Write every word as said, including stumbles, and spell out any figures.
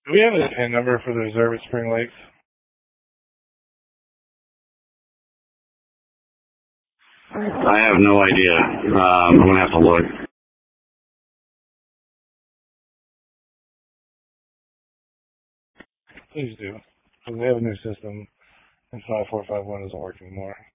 Do we have a PIN number for the reserve at Spring Lakes? I have no idea. Um, I'm going to have to look. Please do. Because we have a new system, and five four five one doesn't work anymore.